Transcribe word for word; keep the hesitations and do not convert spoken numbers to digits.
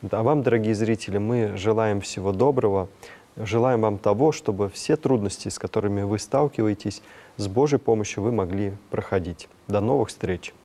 А вам, дорогие зрители, мы желаем всего доброго, желаем вам того, чтобы все трудности, с которыми вы сталкиваетесь, с Божьей помощью вы могли проходить. До новых встреч!